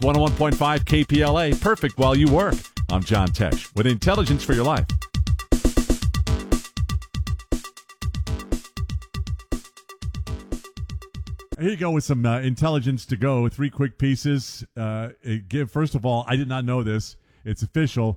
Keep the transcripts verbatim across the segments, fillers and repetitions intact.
one oh one point five K P L A, perfect while you work. I'm John Tesh with intelligence for your life. Here you go with some uh, intelligence to go. Three quick pieces. Uh, it give First of all, I did not know this. It's official.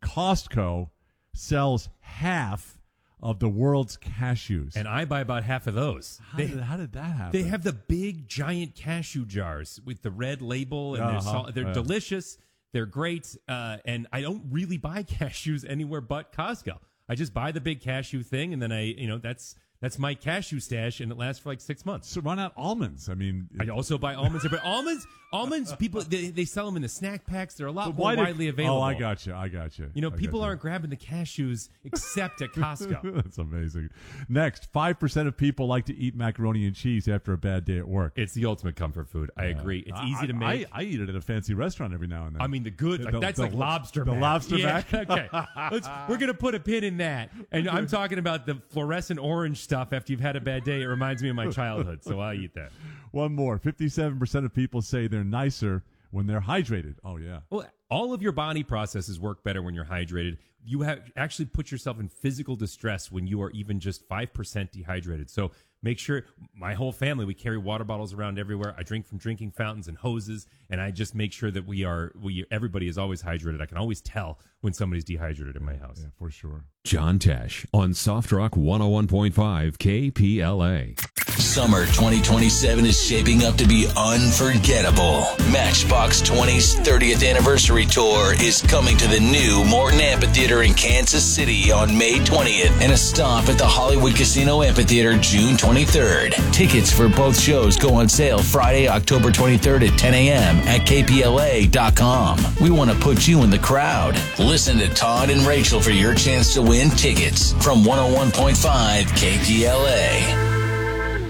Costco sells half of the world's cashews. And I buy about half of those. How, they, did, how did that happen? They have the big, giant cashew jars with the red label, and Uh-huh. they're, salt, they're Yeah. delicious. They're great. Uh, and I don't really buy cashews anywhere but Costco. I just buy the big cashew thing, and then I, you know, that's that's my cashew stash, and it lasts for like six months. So run out almonds. I mean, I also buy almonds, but almonds, almonds, people they, they sell them in the snack packs. They're a lot more why did- widely available. Oh, I got you. I got you. You know, I people got you. aren't grabbing the cashews except at Costco. That's amazing. Next, five percent of people like to eat macaroni and cheese after a bad day at work. It's the ultimate comfort food. I agree. It's I- easy to I- make. I, I eat it at a fancy restaurant every now and then. I mean, the good, like, The- that's the- like lobster the back. lobster yeah, back? Okay. Let's, we're going to put a pin in that. And I'm talking about the fluorescent orange stuff after you've had a bad day. It reminds me of my childhood, so I eat that. One more. fifty-seven percent of people say they're nicer when they're hydrated. Oh, yeah. Well, all of your body processes work better when you're hydrated. You have actually put yourself in physical distress when you are even just five percent dehydrated. So make sure, my whole family, we carry water bottles around everywhere. I drink from drinking fountains and hoses, and I just make sure that we are, we everybody is always hydrated. I can always tell when somebody's dehydrated in my house. Yeah, for sure. John Tesh on Soft Rock one oh one point five K P L A. Summer twenty twenty-seven is shaping up to be unforgettable. Matchbox twenty's thirtieth anniversary tour is coming to the new Morton Amphitheater in Kansas City on May twentieth, and a stop at the Hollywood Casino Amphitheater June twenty-third. Tickets for both shows go on sale Friday, October twenty-third at ten a.m. at K P L A dot com. We want to put you in the crowd. Listen to Todd and Rachel for your chance to win tickets from one oh one point five K P L A.